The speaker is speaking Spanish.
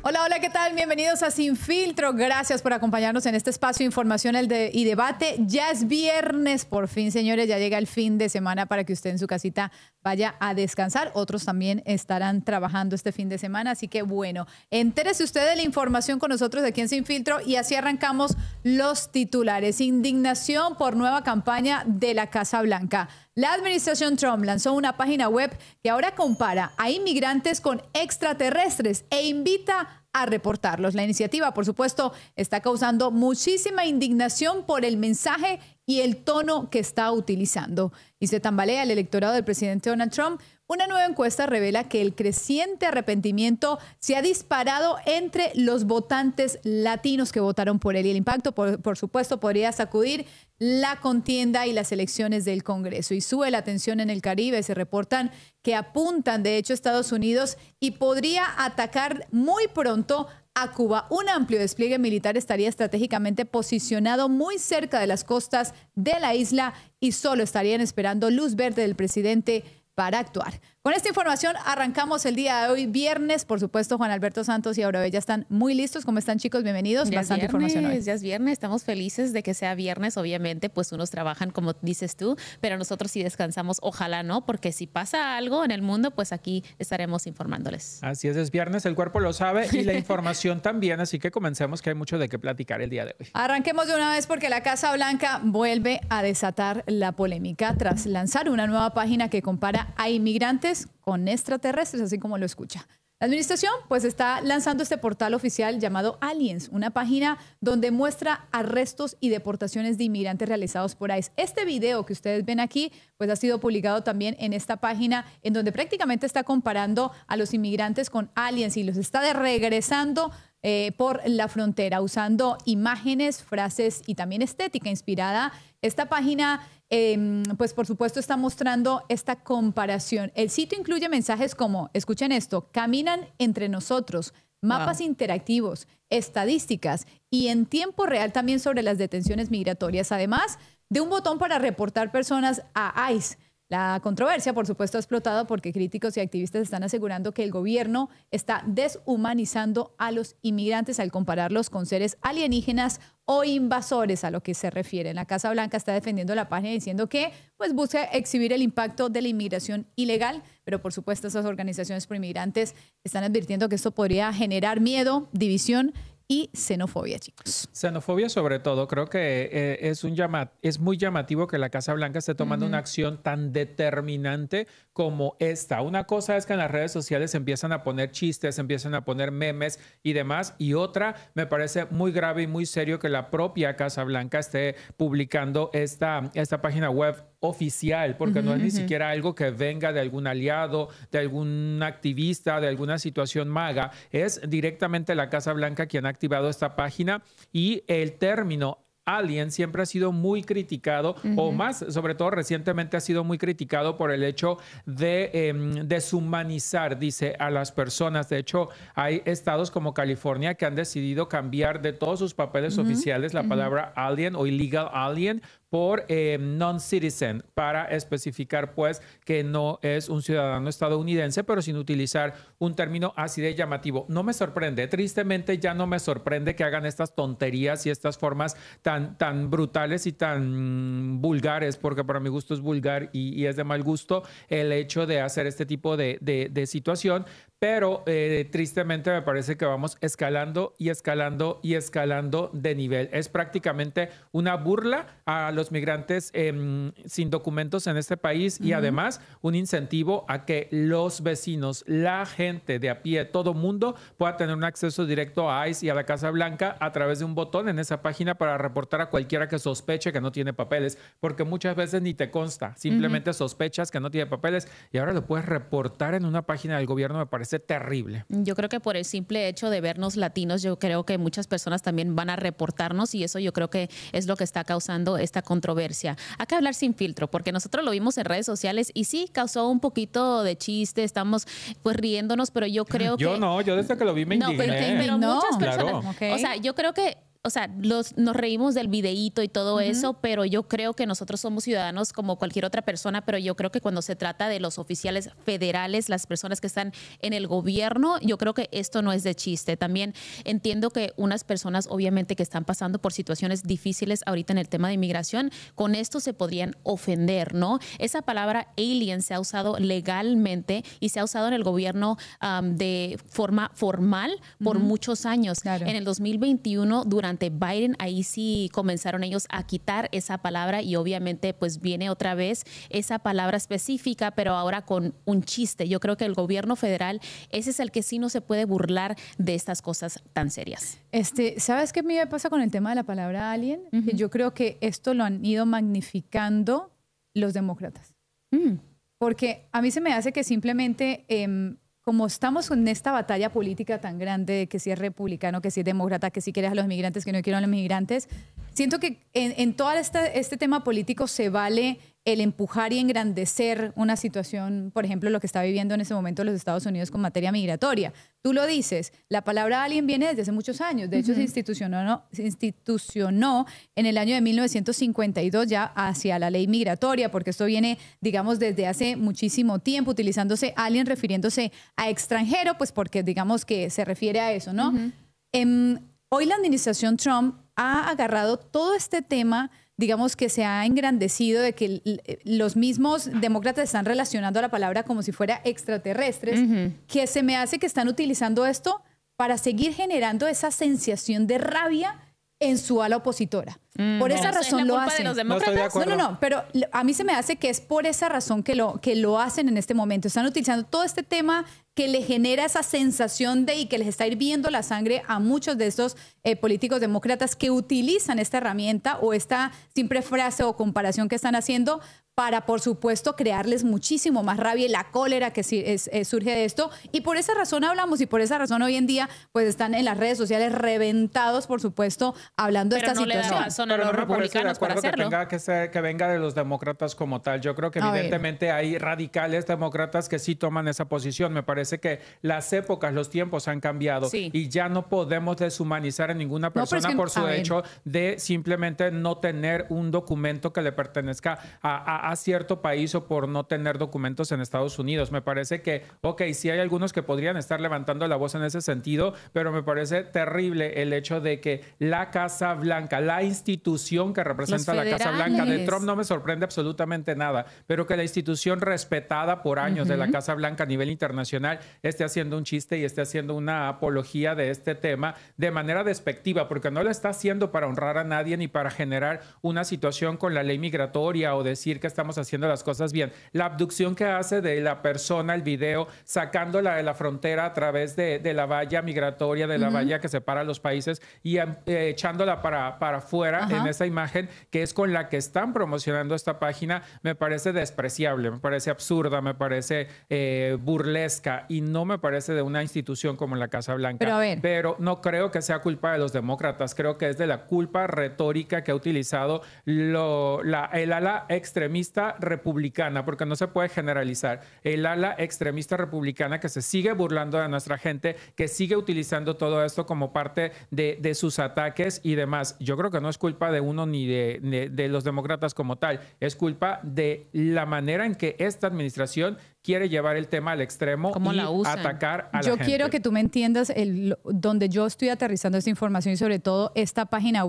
Hola, hola, ¿qué tal? Bienvenidos a Sin Filtro. Gracias por acompañarnos en este espacio de información y debate. Ya es viernes, por fin, señores, ya llega el fin de semana para que usted en su casita vaya a descansar. Otros también estarán trabajando este fin de semana, así que bueno, entérese usted de la información con nosotros aquí en Sin Filtro y así arrancamos los titulares. Indignación por nueva campaña de la Casa Blanca. La administración Trump lanzó una página web que ahora compara a inmigrantes con extraterrestres e invita a reportarlos. La iniciativa, por supuesto, está causando muchísima indignación por el mensaje y el tono que está utilizando. Y se tambalea el electorado del presidente Donald Trump. Una nueva encuesta revela que el creciente arrepentimiento se ha disparado entre los votantes latinos que votaron por él. Y el impacto, por supuesto, podría sacudir la contienda y las elecciones del Congreso. Y sube la tensión en el Caribe. Se reportan que apuntan, de hecho, a Estados Unidos y podría atacar muy pronto a Cuba. Un amplio despliegue militar estaría estratégicamente posicionado muy cerca de las costas de la isla y solo estarían esperando luz verde del presidente para actuar. Con esta información arrancamos el día de hoy, viernes. Por supuesto, Juan Alberto Santos y Aura Bella están muy listos. ¿Cómo están, chicos? Bienvenidos. Bastante información hoy. Ya es viernes, estamos felices de que sea viernes. Obviamente, pues unos trabajan, como dices tú, pero nosotros sí descansamos. Ojalá no, porque si pasa algo en el mundo, pues aquí estaremos informándoles. Así es viernes, el cuerpo lo sabe y la información también. Así que comencemos, que hay mucho de qué platicar el día de hoy. Arranquemos de una vez porque la Casa Blanca vuelve a desatar la polémica tras lanzar una nueva página que compara a inmigrantes con extraterrestres, así como lo escucha. La administración pues está lanzando este portal oficial llamado Aliens, una página donde muestra arrestos y deportaciones de inmigrantes realizados por ICE. Este video que ustedes ven aquí pues ha sido publicado también en esta página en donde prácticamente está comparando a los inmigrantes con aliens y los está regresando por la frontera usando imágenes, frases y también estética inspirada. Esta página pues por supuesto está mostrando esta comparación. El sitio incluye mensajes como, escuchen esto, caminan entre nosotros, mapas interactivos, estadísticas y en tiempo real también sobre las detenciones migratorias, además de un botón para reportar personas a ICE. La controversia, por supuesto, ha explotado porque críticos y activistas están asegurando que el gobierno está deshumanizando a los inmigrantes al compararlos con seres alienígenas o invasores, a lo que se refiere. La Casa Blanca está defendiendo la página diciendo que pues, busca exhibir el impacto de la inmigración ilegal, pero por supuesto esas organizaciones pro inmigrantes están advirtiendo que esto podría generar miedo, división y xenofobia, chicos. Xenofobia sobre todo. Creo que es muy llamativo que la Casa Blanca esté tomando una acción tan determinante como esta. Una cosa es que en las redes sociales empiezan a poner chistes, empiezan a poner memes y demás. Y otra, me parece muy grave y muy serio que la propia Casa Blanca esté publicando esta página web oficial, porque no es ni siquiera algo que venga de algún aliado, de algún activista, de alguna situación maga. Es directamente la Casa Blanca quien ha activado esta página y el término alien siempre ha sido muy criticado, o más, sobre todo recientemente ha sido muy criticado por el hecho de deshumanizar, dice, a las personas. De hecho, hay estados como California que han decidido cambiar de todos sus papeles oficiales la palabra alien o illegal alien por non-citizen, para especificar pues que no es un ciudadano estadounidense, pero sin utilizar un término así de llamativo. No me sorprende, tristemente ya no me sorprende que hagan estas tonterías y estas formas tan brutales y tan vulgares, porque para mi gusto es vulgar y es de mal gusto el hecho de hacer este tipo de situación. Pero tristemente me parece que vamos escalando y escalando y escalando de nivel. Es prácticamente una burla a los migrantes sin documentos en este país y además un incentivo a que los vecinos, la gente de a pie, todo mundo pueda tener un acceso directo a ICE y a la Casa Blanca a través de un botón en esa página para reportar a cualquiera que sospeche que no tiene papeles, porque muchas veces ni te consta, simplemente sospechas que no tiene papeles y ahora lo puedes reportar en una página del gobierno. Me parece terrible. Yo creo que por el simple hecho de vernos latinos, yo creo que muchas personas también van a reportarnos y eso yo creo que es lo que está causando esta controversia. Hay que hablar sin filtro, porque nosotros lo vimos en redes sociales y sí causó un poquito de chiste, estamos pues riéndonos, pero yo creo que... Yo desde que lo vi me indigné. Pero muchas personas... Claro. O sea, yo creo que o sea, nos reímos del videíto y todo eso, pero yo creo que nosotros somos ciudadanos como cualquier otra persona, pero yo creo que cuando se trata de los oficiales federales, las personas que están en el gobierno, yo creo que esto no es de chiste. También entiendo que unas personas obviamente que están pasando por situaciones difíciles ahorita en el tema de inmigración, con esto se podrían ofender, ¿no? Esa palabra alien se ha usado legalmente y se ha usado en el gobierno de forma formal por muchos años. Claro. En el 2021, durante Biden, ahí sí comenzaron ellos a quitar esa palabra y obviamente pues viene otra vez esa palabra específica, pero ahora con un chiste. Yo creo que el gobierno federal, ese es el que sí no se puede burlar de estas cosas tan serias. ¿Sabes qué me pasa con el tema de la palabra alien? Que yo creo que esto lo han ido magnificando los demócratas. Porque a mí se me hace que simplemente como estamos en esta batalla política tan grande de que si es republicano, que si es demócrata, que si quieres a los migrantes, que no quieren a los migrantes, siento que en todo este tema político se vale el empujar y engrandecer una situación, por ejemplo, lo que está viviendo en ese momento los Estados Unidos con materia migratoria. Tú lo dices, la palabra alien viene desde hace muchos años. De hecho, se institucionó en el año de 1952 ya hacia la ley migratoria, porque esto viene, digamos, desde hace muchísimo tiempo, utilizándose alien refiriéndose a extranjero, pues porque digamos que se refiere a eso, ¿no? Hoy la administración Trump ha agarrado todo este tema, digamos que se ha engrandecido de que los mismos demócratas están relacionando la palabra como si fuera extraterrestres, que se me hace que están utilizando esto para seguir generando esa sensación de rabia en su ala opositora. Por esa razón lo hacen. No, pero a mí se me hace que es por esa razón que lo hacen en este momento. Están utilizando todo este tema que le genera esa sensación y que les está hirviendo la sangre a muchos de estos políticos demócratas que utilizan esta herramienta o esta simple frase o comparación que están haciendo para, por supuesto, crearles muchísimo más rabia y la cólera que surge de esto. Y por esa razón hablamos y por esa razón hoy en día pues están en las redes sociales reventados, por supuesto, hablando de esta situación. Pero no me parece de acuerdo que venga de los demócratas como tal. Yo creo que evidentemente hay radicales demócratas que sí toman esa posición. Me parece que las épocas, los tiempos han cambiado y ya no podemos deshumanizar a ninguna persona por su hecho de simplemente no tener un documento que le pertenezca a cierto país o por no tener documentos en Estados Unidos. Me parece que, sí hay algunos que podrían estar levantando la voz en ese sentido, pero me parece terrible el hecho de que la Casa Blanca, la institución que representa la Casa Blanca de Trump, no me sorprende absolutamente nada, pero que la institución respetada por años de la Casa Blanca a nivel internacional esté haciendo un chiste y esté haciendo una apología de este tema de manera despectiva, porque no lo está haciendo para honrar a nadie ni para generar una situación con la ley migratoria o decir que estamos haciendo las cosas bien. La abducción que hace de la persona, el video, sacándola de la frontera a través de la valla migratoria, de la valla que separa los países y echándola para afuera en esa imagen que es con la que están promocionando esta página, me parece despreciable, me parece absurda, me parece burlesca y no me parece de una institución como la Casa Blanca. Pero no creo que sea culpa de los demócratas, creo que es de la culpa retórica que ha utilizado el ala extremista republicana, porque no se puede generalizar. El ala extremista republicana que se sigue burlando de nuestra gente, que sigue utilizando todo esto como parte de sus ataques y demás. Yo creo que no es culpa de uno ni de los demócratas como tal, es culpa de la manera en que esta administración quiere llevar el tema al extremo y atacar a la gente. Yo quiero que tú me entiendas donde yo estoy aterrizando esta información y sobre todo esta página